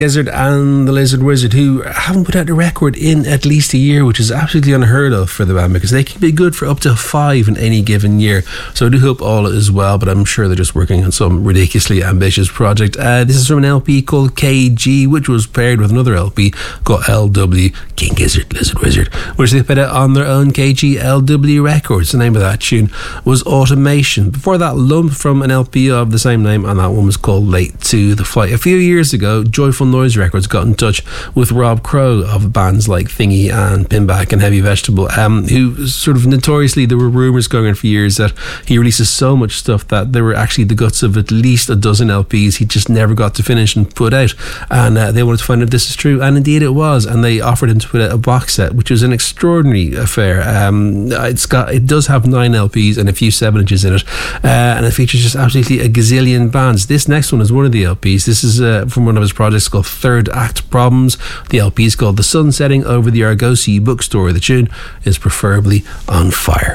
Gizzard and the Lizard Wizard, who haven't put out a record in at least a year, which is absolutely unheard of for the band because they can be good for up to 5 in any given year. So I do hope all is well, but I'm sure they're just working on some ridiculously ambitious project. This is from an LP called KG, which was paired with another LP called LW, King Gizzard, Lizard Wizard, which they put out on their own KG LW Records. The name of that tune was Automation. Before that, Lump from an LP of the same name, and that one was called Late to the Flight. A few years ago, Joyful Noise Records got in touch with Rob Crow of bands like Thingy and Pinback and Heavy Vegetable, who sort of notoriously, there were rumours going on for years that he releases so much stuff that there were actually the guts of at least a dozen LPs he just never got to finish and put out, and they wanted to find out if this is true, and indeed it was, and they offered him to put out a box set, which was an extraordinary affair. It does have 9 LPs and a few 7-inches in it, and it features just absolutely a gazillion bands. This next one is one of the LPs. This is from one of his projects called Third Act Problems. The LP is called The Sun Setting Over the Argosy Bookstore. The tune is Preferably on Fire.